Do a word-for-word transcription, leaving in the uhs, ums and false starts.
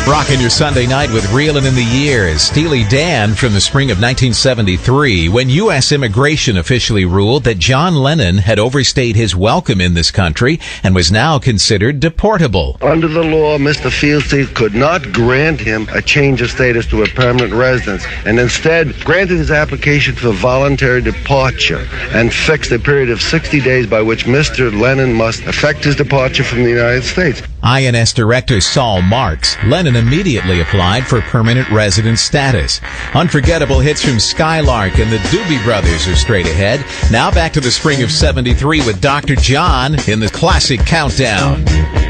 Rocking your Sunday night with Reelin' in the Years. Steely Dan from the spring of nineteen seventy-three, when U S immigration officially ruled that John Lennon had overstayed his welcome in this country and was now considered deportable. Under the law, Mister Fieldstein could not grant him a change of status to a permanent residence, and instead granted his application for voluntary departure and fixed a period of sixty days by which Mister Lennon must effect his departure from the United States. I N S director Saul Marks. Lennon immediately applied for permanent resident status. Unforgettable hits from Skylark and the Doobie Brothers are straight ahead. Now back to the spring of seventy-three with Doctor John in the Classic Countdown.